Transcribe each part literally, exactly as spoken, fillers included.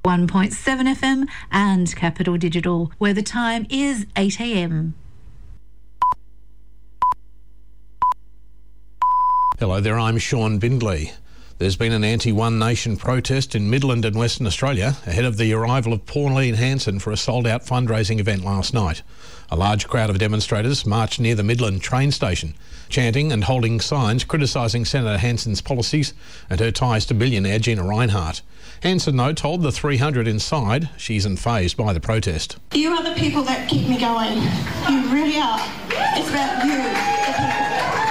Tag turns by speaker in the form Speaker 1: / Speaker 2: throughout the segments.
Speaker 1: one point seven F M and Capital Digital, where the time is eight a m.
Speaker 2: Hello there, I'm Sean Bindley. There's been an anti-One Nation protest in Midland and Western Australia ahead of the arrival of Pauline Hanson for a sold-out fundraising event last night. A large crowd of demonstrators marched near the Midland train station, chanting and holding signs criticising Senator Hanson's policies and her ties to billionaire Gina Rinehart. Hanson, though, told the three hundred inside she isn't fazed by the protest.
Speaker 3: You are the people that keep me going. You really are. It's about you, the people.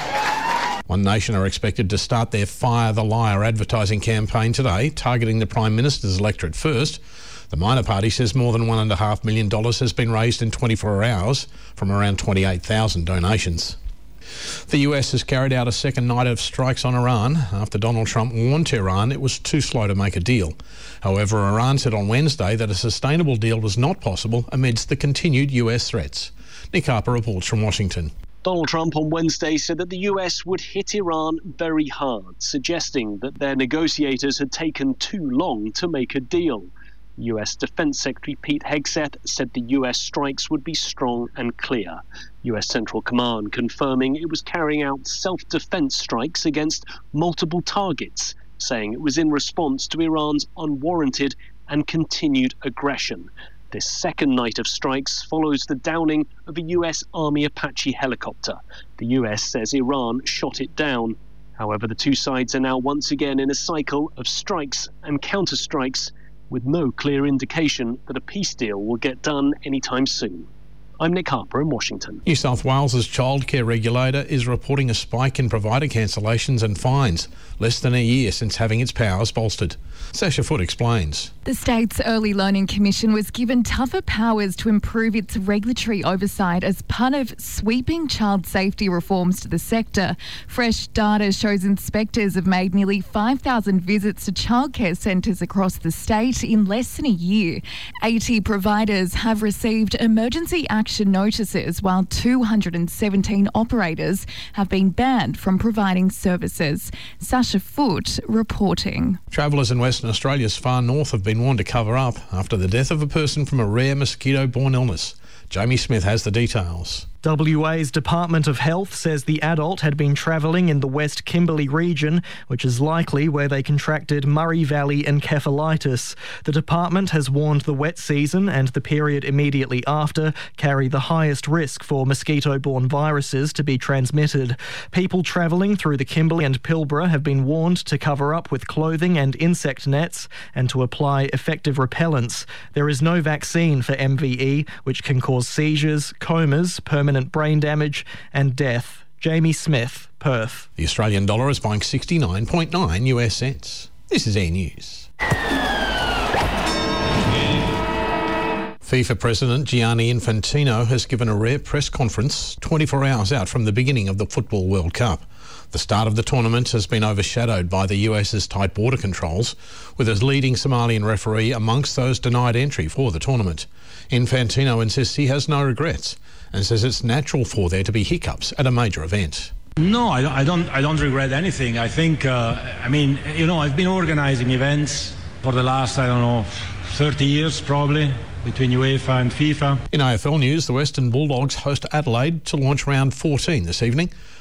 Speaker 2: One Nation are expected to start their Fire the Liar advertising campaign today, targeting the Prime Minister's electorate first. The minor party says more than one point five million dollars has been raised in twenty-four hours from around twenty-eight thousand donations. The U S has carried out a second night of strikes on Iran after Donald Trump warned Tehran it was too slow to make a deal. However, Iran said on Wednesday that a sustainable deal was not possible amidst the continued U S threats. Nick Harper reports from Washington.
Speaker 4: Donald Trump on Wednesday said that the U S would hit Iran very hard, suggesting that their negotiators had taken too long to make a deal. U S Defense Secretary Pete Hegseth said the U S strikes would be strong and clear. U S Central Command confirming it was carrying out self-defense strikes against multiple targets, saying it was in response to Iran's unwarranted and continued aggression. This second night of strikes follows the downing of a U S Army Apache helicopter. The U S says Iran shot it down. However, the two sides are now once again in a cycle of strikes and counter-strikes, with no clear indication that a peace deal will get done anytime soon. I'm Nick Harper in Washington.
Speaker 2: New South Wales's childcare regulator is reporting a spike in provider cancellations and fines, less than a year since having its powers bolstered. Sasha Foote explains.
Speaker 5: The state's Early Learning Commission was given tougher powers to improve its regulatory oversight as part of sweeping child safety reforms to the sector. Fresh data shows inspectors have made nearly five thousand visits to childcare centres across the state in less than a year. eighty providers have received emergency action notices, while two hundred seventeen operators have been banned from providing services. Sasha Foote reporting.
Speaker 2: Travellers in Western Australia's far north have been warned to cover up after the death of a person from a rare mosquito-borne illness. Jamie Smith has the details.
Speaker 6: W A's Department of Health says the adult had been travelling in the West Kimberley region, which is likely where they contracted Murray Valley encephalitis. The department has warned the wet season and the period immediately after carry the highest risk for mosquito-borne viruses to be transmitted. People travelling through the Kimberley and Pilbara have been warned to cover up with clothing and insect nets and to apply effective repellents. There is no vaccine for M V E, which can cause seizures, comas, permanent brain damage and death. Jamie Smith, Perth.
Speaker 2: The Australian dollar is buying sixty-nine point nine U S cents. This is Air News. FIFA President Gianni Infantino has given a rare press conference twenty-four hours out from the beginning of the Football World Cup. The start of the tournament has been overshadowed by the U S's tight border controls, with a leading Somalian referee amongst those denied entry for the tournament. Infantino insists he has no regrets and says it's natural for there to be hiccups at a major event.
Speaker 7: No, I, I don't. I don't regret anything. I think. Uh, I mean, you know, I've been organising events for the last, I don't know, thirty years probably, between UEFA and FIFA.
Speaker 2: In A F L news, the Western Bulldogs host Adelaide to launch round fourteen this evening.